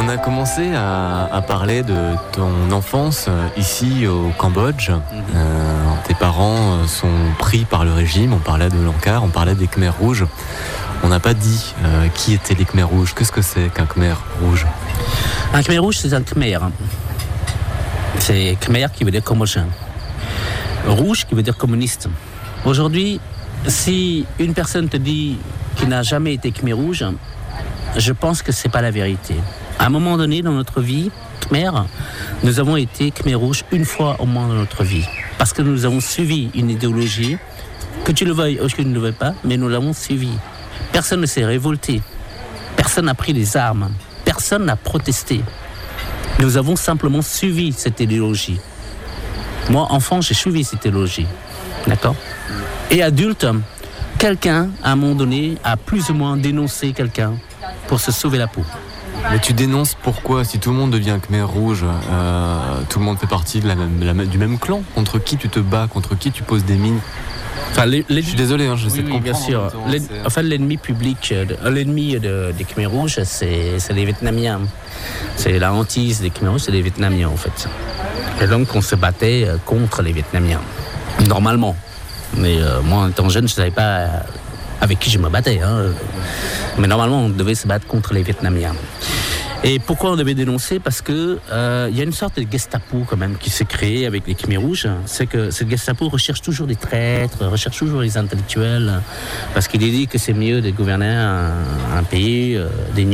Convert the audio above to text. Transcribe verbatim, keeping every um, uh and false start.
On a commencé à, à parler de ton enfance ici au Cambodge. Mm-hmm. Euh, tes parents sont pris par le régime, on parlait de l'Ankar, on parlait des Khmers rouges. On n'a pas dit euh, qui étaient les Khmers rouges. Qu'est-ce que c'est qu'un Khmer rouge ? Un Khmer rouge, c'est un Khmer. C'est Khmer qui veut dire cambodgien. Rouge qui veut dire communiste. Aujourd'hui, si une personne te dit qu'il n'a jamais été Khmer rouge, je pense que c'est pas la vérité. À un moment donné dans notre vie, Khmer, nous avons été Khmer rouge une fois au moins dans notre vie. Parce que nous avons suivi une idéologie, que tu le veuilles ou que tu ne le veuilles pas, mais nous l'avons suivi. Personne ne s'est révolté. Personne n'a pris les armes. Personne n'a protesté. Nous avons simplement suivi cette idéologie. Moi, enfant, j'ai suivi cette idéologie. D'accord ? Et adulte, quelqu'un, à un moment donné, a plus ou moins dénoncé quelqu'un pour se sauver la peau. Mais tu dénonces pourquoi ? Si tout le monde devient Khmer rouge, euh, tout le monde fait partie de la même, la, du même clan. Contre qui tu te bats ? Contre qui tu poses des mines ? Enfin, les, les... Je suis désolé, hein, j'essaie oui, de oui, comprendre. Bien sûr. Temps, L'en... Enfin, l'ennemi public, l'ennemi de, des Khmer rouges, c'est, c'est les Vietnamiens. C'est la hantise des Khmer rouges, c'est les Vietnamiens, en fait. Et donc, on se battait contre les Vietnamiens. Normalement. Mais euh, moi, en étant jeune, je ne savais pas avec qui je me battais. Hein. Mais normalement, on devait se battre contre les Vietnamiens. Et pourquoi on devait dénoncer ? Parce que euh, y a une sorte de Gestapo quand même qui s'est créée avec les Khmer rouges. C'est que cette Gestapo recherche toujours des traîtres, recherche toujours les intellectuels, parce qu'il est dit que c'est mieux de gouverner un, un pays, euh, des